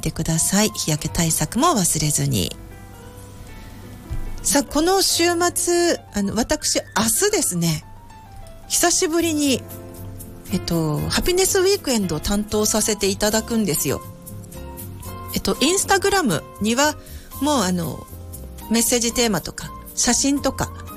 てください。日焼け対策も忘れずに。さあ、この週末、私、明日ですね、久しぶりに、ハピネスウィークエンドを担当させていただくんですよ。インスタグラムには、もうメッセージテーマとか、写真とか